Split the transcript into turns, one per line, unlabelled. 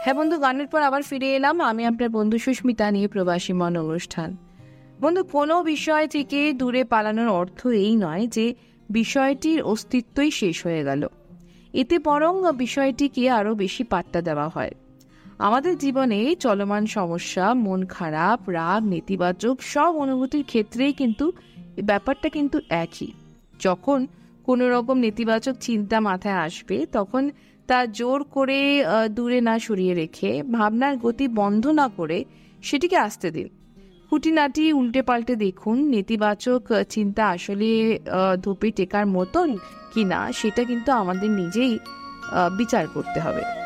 হ্যাঁ বন্ধু, গানের পর আবার ফিরে এলাম আমি আপনার বন্ধু সুস্মিতা নিয়ে প্রবাসী মন অনুষ্ঠান। বন্ধু, কোনো বিষয় থেকে দূরে পালানোর অর্থ এই নয় যে বিষয়টির অস্তিত্বই শেষ হয়ে গেল। এতে বরং বিষয়টিকে আরো বেশি পাত্তা দেওয়া হয়। আমাদের জীবনে চলমান সমস্যা, মন খারাপ, রাগ, নেতিবাচক সব অনুভূতির ক্ষেত্রেই কিন্তু ব্যাপারটা কিন্তু একই। যখন কোনো রকম নেতিবাচক চিন্তা মাথায় আসবে, তখন তা জোর করে দূরে না সরিয়ে রেখে, ভাবনার গতি বন্ধ না করে সেটিকে আসতে দিন। খুঁটিনাটি উল্টে পাল্টে দেখুন নেতিবাচক চিন্তা আসলে ধোপে টেকার মতন কিনা, সেটা কিন্তু আমাদের নিজেই বিচার করতে হবে।